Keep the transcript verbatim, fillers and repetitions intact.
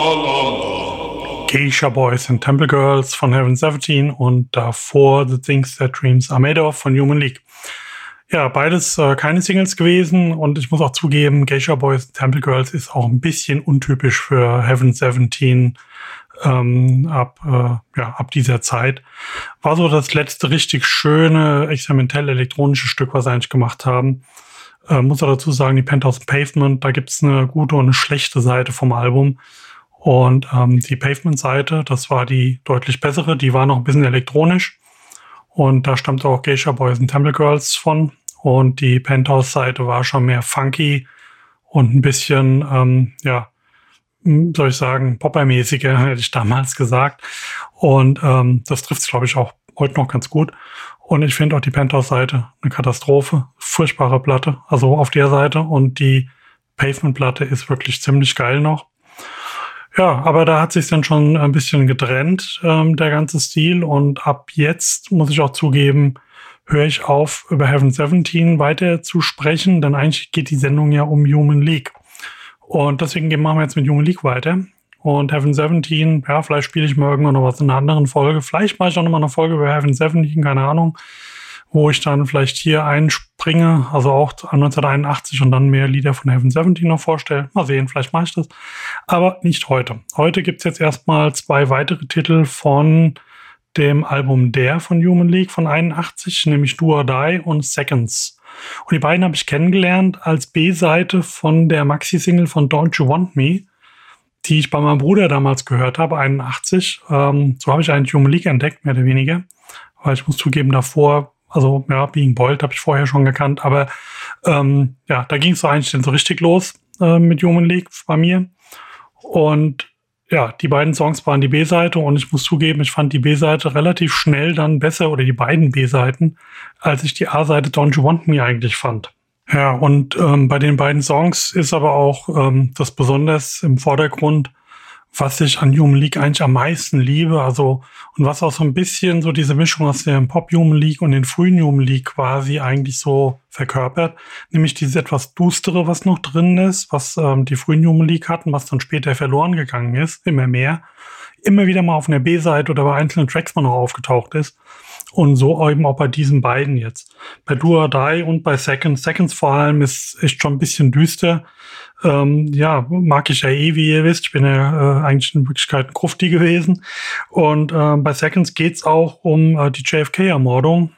Geisha Boys and Temple Girls von Heaven seventeen und davor The Things That Dreams Are Made Of von Human League. Ja, beides äh, keine Singles gewesen und ich muss auch zugeben, Geisha Boys and Temple Girls ist auch ein bisschen untypisch für Heaven seventeen ähm, ab, äh, ja, ab dieser Zeit. War so das letzte richtig schöne, experimentell elektronische Stück, was sie eigentlich gemacht haben. Äh, muss auch dazu sagen, die Penthouse Pavement, da gibt's eine gute und eine schlechte Seite vom Album. Und ähm, die Pavement-Seite, das war die deutlich bessere, die war noch ein bisschen elektronisch. Und da stammte auch Geisha Boys and Temple Girls von. Und die Penthouse-Seite war schon mehr funky und ein bisschen, ähm, ja, soll ich sagen, Popper-mäßiger, hätte ich damals gesagt. Und ähm, das trifft es, glaube ich, auch heute noch ganz gut. Und ich finde auch die Penthouse-Seite eine Katastrophe. Furchtbare Platte, also auf der Seite. Und die Pavement-Platte ist wirklich ziemlich geil noch. Ja, aber da hat sich dann schon ein bisschen getrennt, ähm, der ganze Stil. Und ab jetzt, muss ich auch zugeben, höre ich auf, über Heaven seventeen weiter zu sprechen, denn eigentlich geht die Sendung ja um Human League. Und deswegen machen wir jetzt mit Human League weiter. Und Heaven seventeen, ja, vielleicht spiele ich mal irgendwann noch was in einer anderen Folge. Vielleicht mache ich auch noch mal eine Folge über Heaven seventeen, keine Ahnung, wo ich dann vielleicht hier einspringe, also auch neunzehnhunderteinundachtzig und dann mehr Lieder von Heaven seventeen noch vorstelle. Mal sehen, vielleicht mache ich das. Aber nicht heute. Heute gibt's jetzt erstmal zwei weitere Titel von dem Album Der von Human League von einundachtzig, nämlich Do or Die und Seconds. Und die beiden habe ich kennengelernt als B-Seite von der Maxi-Single von Don't You Want Me, die ich bei meinem Bruder damals gehört habe, einundachtzig. Ähm, so habe ich eigentlich Human League entdeckt, mehr oder weniger. Weil ich muss zugeben, davor, also ja, Being Bold habe ich vorher schon gekannt, aber ähm, ja, da ging es so eigentlich dann so richtig los äh, mit Human League bei mir. Und ja, die beiden Songs waren die B-Seite und ich muss zugeben, ich fand die B-Seite relativ schnell dann besser, oder die beiden B-Seiten, als ich die A-Seite Don't You Want Me eigentlich fand. Ja, und ähm, bei den beiden Songs ist aber auch ähm, das besonders im Vordergrund, was ich an Human League eigentlich am meisten liebe, also und was auch so ein bisschen so diese Mischung aus dem Pop-Human League und den frühen Human League quasi eigentlich so verkörpert, nämlich dieses etwas Düstere, was noch drin ist, was ähm, die frühen Human League hatten, was dann später verloren gegangen ist, immer mehr, immer wieder mal auf einer B-Seite oder bei einzelnen Tracks mal noch aufgetaucht ist. Und so eben auch bei diesen beiden jetzt. Bei Do or Die und bei Seconds. Seconds vor allem ist echt schon ein bisschen düster. Ähm, ja, mag ich ja eh, wie ihr wisst. Ich bin ja äh, eigentlich in Wirklichkeit ein Grufti gewesen. Und äh, bei Seconds geht's auch um äh, die J F K-Ermordung.